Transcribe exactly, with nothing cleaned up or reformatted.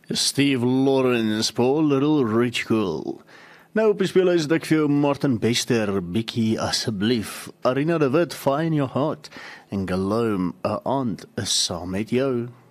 Steve Lawrence, Paul Little Rich Girl. Nou op die speel is ek vir jou Martin Bester, Bikkie asseblief, Arina de Wit, Fire in Your Heart, en Galome, 'n aand is saam met jou.